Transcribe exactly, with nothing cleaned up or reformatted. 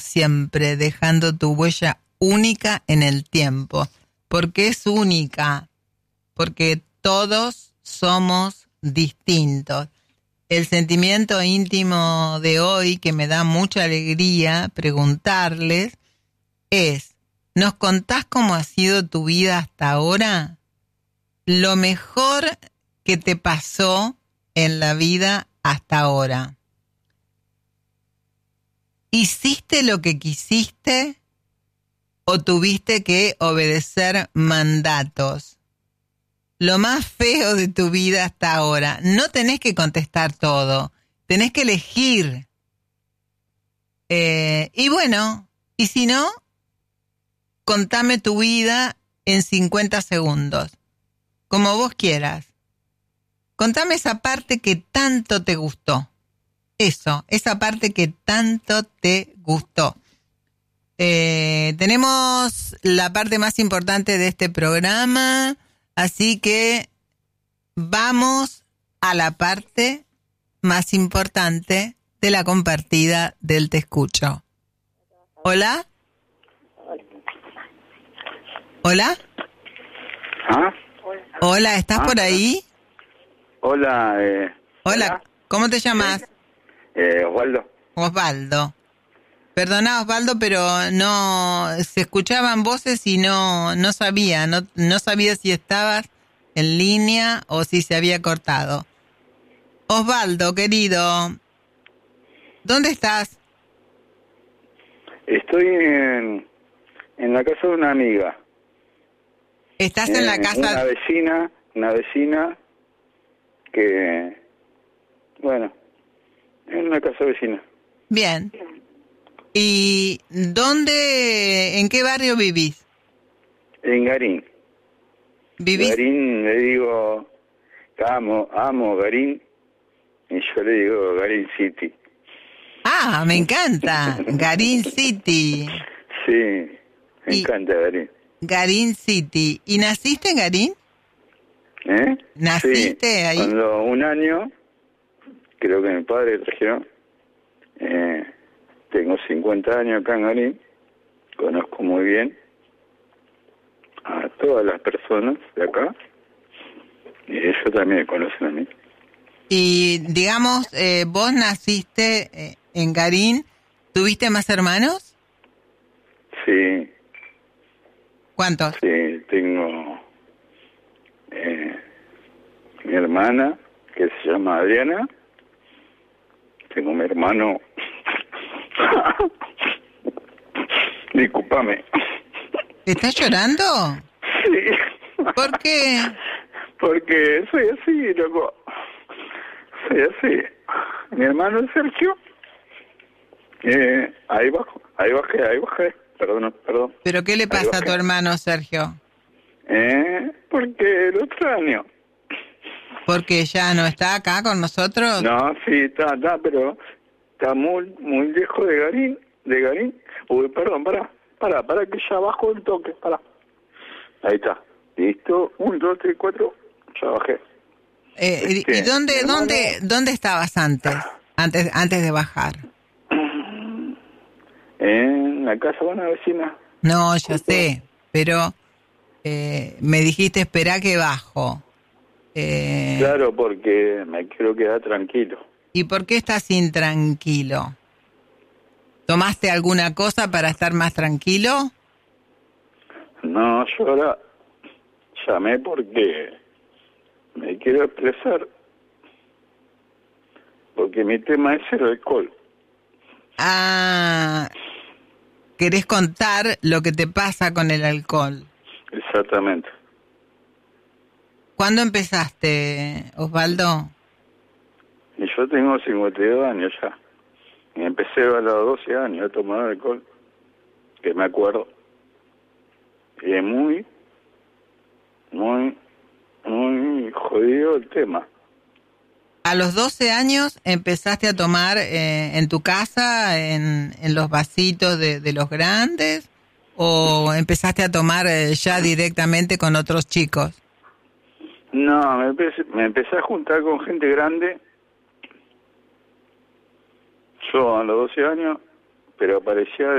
siempre, dejando tu huella única en el tiempo. ¿Por qué es única? Porque todos somos distintos. El sentimiento íntimo de hoy, que me da mucha alegría preguntarles, es, ¿nos contás cómo ha sido tu vida hasta ahora? Lo mejor que te pasó en la vida hasta ahora. ¿Hiciste lo que quisiste o tuviste que obedecer mandatos? Lo más feo de tu vida hasta ahora. No tenés que contestar todo. Tenés que elegir. Eh, y bueno, y si no, contame tu vida en cincuenta segundos. Como vos quieras. Contame esa parte que tanto te gustó. Eso, esa parte que tanto te gustó. Eh, tenemos la parte más importante de este programa, así que vamos a la parte más importante de la compartida del Te Escucho. ¿Hola? ¿Hola? ¿Ah? Hola, ¿estás ah, por ahí? Hola. Eh, hola. hola, ¿Cómo te llamas? Eh, Osvaldo. Osvaldo. Perdona, Osvaldo, pero no se escuchaban voces y no no sabía, no no sabía si estabas en línea o si se había cortado. Osvaldo, querido, ¿dónde estás? Estoy en, en la casa de una amiga. ¿Estás eh, en la casa? Una vecina, una vecina que, bueno, en una casa vecina. Bien. ¿Y dónde, en qué barrio vivís? En Garín. ¿Vivís? Garín, le digo, amo, amo Garín, y yo le digo Garín City. Ah, me encanta. Garín City. Sí, me y encanta Garín. Garín City. ¿Y naciste en Garín? ¿Eh? ¿Naciste sí, ahí? Cuando un año, creo que mi padre trajeron, eh, tengo cincuenta años acá en Garín, conozco muy bien a todas las personas de acá, y ellos también me conocen a mí. Y digamos, eh, vos naciste eh, en Garín, ¿tuviste más hermanos? Sí. ¿Cuántos? Sí, tengo eh, mi hermana, que se llama Adriana, tengo mi hermano, discúlpame. ¿Estás llorando? Sí. ¿Por qué? Porque soy así, loco. Soy así. Mi hermano Sergio, eh, ahí bajo, ahí bajé, ahí bajé. Perdón, perdón. ¿Pero qué le pasa a tu hermano Sergio? Eh, porque lo extraño. ¿Porque ya no está acá con nosotros? No, sí, está, está, pero está muy, muy lejos de Garín, de Garín. Uy, perdón, pará, pará, pará que ya bajo el toque, pará. Ahí está. Listo, un, dos, tres, cuatro, ya bajé. Eh, Este, ¿Y dónde, hermano, dónde, dónde estabas antes, antes, antes de bajar? En la casa de una vecina. No, ya sé, pero eh, me dijiste espera que bajo. Eh, Claro, porque me quiero quedar tranquilo. ¿Y por qué estás intranquilo? ¿Tomaste alguna cosa para estar más tranquilo? No, yo ahora llamé porque me quiero expresar, porque mi tema es el alcohol. Ah, ¿querés contar lo que te pasa con el alcohol? Exactamente. ¿Cuándo empezaste, Osvaldo? Y yo tengo cincuenta y dos años ya. Y empecé a los doce años a tomar alcohol, que me acuerdo. Y es muy, muy, muy jodido el tema. ¿A los doce años empezaste a tomar eh, en tu casa, en, en los vasitos de, de los grandes? ¿O empezaste a tomar eh, ya directamente con otros chicos? No, me empecé, me empecé a juntar con gente grande. Yo a los doce años pero aparecía